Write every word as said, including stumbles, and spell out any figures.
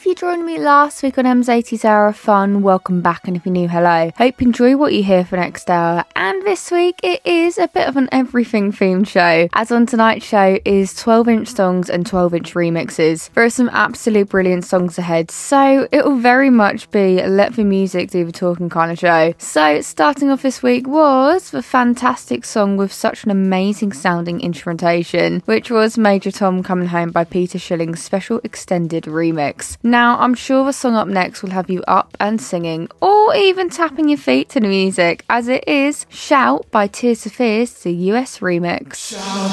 if you joined me last week on Em's eighties Hour of Fun, welcome back, and if you're new, hello. Hope you enjoy what you hear for next hour. And this week it is a bit of an everything themed show, as on tonight's show is twelve inch songs and twelve inch remixes. There are some absolute brilliant songs ahead, so it will very much be a let the music do the talking kind of show. So starting off this week was the fantastic song with such an amazing sounding instrumentation, which was Major Tom Coming Home by Peter Schilling's special extended remix. Now, I'm sure the song up next will have you up and singing, or even tapping your feet to the music, as it is Shout by Tears for Fears, the U S remix. Shout.